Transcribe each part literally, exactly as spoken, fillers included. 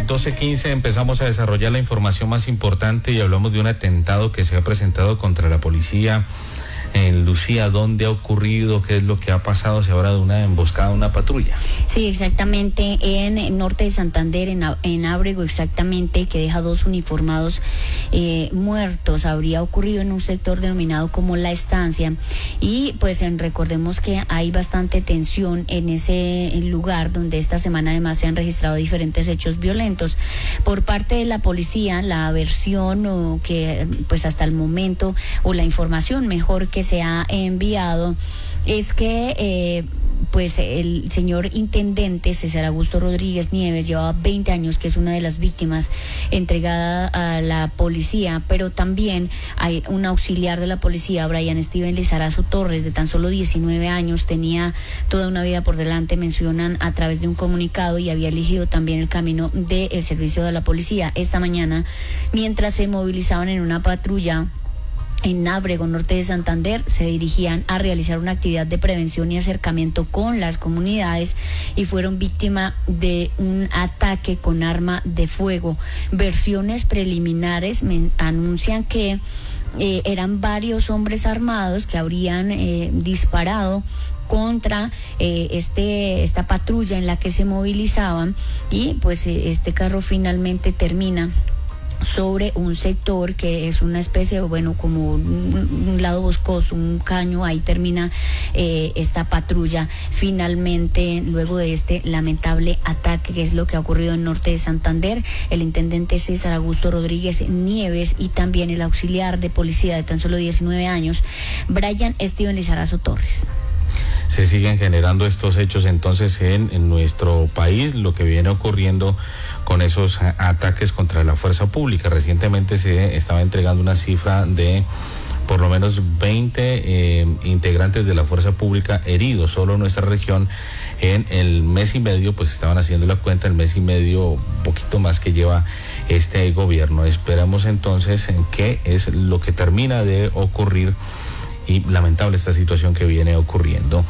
doce quince empezamos a desarrollar la información más importante y hablamos de un atentado que se ha presentado contra la policía en Lucía. ¿Dónde ha ocurrido? ¿Qué es lo que ha pasado? Se habla de una emboscada, una patrulla. Sí, exactamente, en el norte de Santander, en, en Ábrego, exactamente, que deja dos uniformados eh, muertos. Habría ocurrido en un sector denominado como La Estancia, y pues en, recordemos que hay bastante tensión en ese lugar, donde esta semana además se han registrado diferentes hechos violentos. Por parte de la policía, la versión o que pues hasta el momento, o la información mejor que se ha enviado, es que eh, pues el señor intendente César Augusto Rodríguez Nieves llevaba veinte años, que es una de las víctimas entregada a la policía, pero también hay un auxiliar de la policía, Brian Steven Lizarazo Torres, de tan solo diecinueve años, tenía toda una vida por delante, mencionan a través de un comunicado, y había elegido también el camino del servicio de la policía. Esta mañana, mientras se movilizaban en una patrulla en Ábrego, norte de Santander, se dirigían a realizar una actividad de prevención y acercamiento con las comunidades, y fueron víctima de un ataque con arma de fuego. Versiones preliminares me anuncian que eh, eran varios hombres armados que habrían eh, disparado contra eh, este esta patrulla en la que se movilizaban, y pues eh, este carro finalmente termina sobre un sector que es una especie, bueno, como un, un lado boscoso, un caño. Ahí termina eh, esta patrulla finalmente, luego de este lamentable ataque, que es lo que ha ocurrido en norte de Santander. El intendente César Augusto Rodríguez Nieves, y también el auxiliar de policía de tan solo diecinueve años, Brian Steven Lizarazo Torres. Se siguen generando estos hechos entonces en, en nuestro país, lo que viene ocurriendo con esos ataques contra la fuerza pública. Recientemente se estaba entregando una cifra de por lo menos veinte eh, integrantes de la fuerza pública heridos solo en nuestra región en el mes y medio. Pues estaban haciendo la cuenta, el mes y medio, un poquito más que lleva este gobierno. Esperamos entonces en qué es lo que termina de ocurrir, y lamentable esta situación que viene ocurriendo.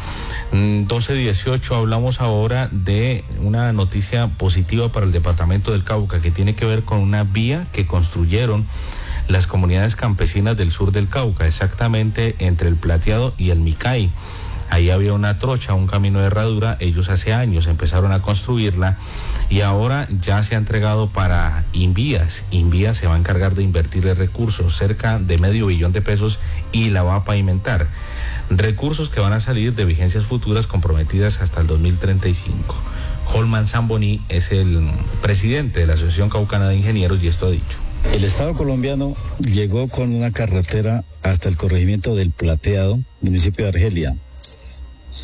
doce dieciocho, hablamos ahora de una noticia positiva para el departamento del Cauca, que tiene que ver con una vía que construyeron las comunidades campesinas del sur del Cauca, exactamente entre el Plateado y el Micay. Ahí había una trocha, un camino de herradura. Ellos hace años empezaron a construirla, y ahora ya se ha entregado para Invías. Invías se va a encargar de invertirle recursos, cerca de medio billón de pesos, y la va a pavimentar. Recursos que van a salir de vigencias futuras comprometidas hasta el dos mil treinta y cinco. Holman Zamboni es el presidente de la Asociación Caucana de Ingenieros, y esto ha dicho. El Estado colombiano llegó con una carretera hasta el corregimiento del Plateado, municipio de Argelia.